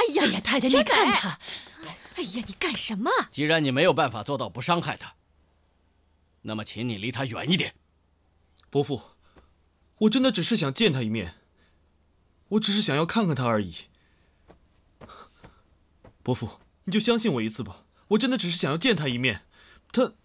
哎呀呀，太太，你看他！哎呀，你干什么？ 既然你没有办法做到不伤害他，那么请你离他远一点。 伯父，我真的只是想见他一面，我只是想要看看他而已。伯父，你就相信我一次吧，我真的只是想要见他一面。他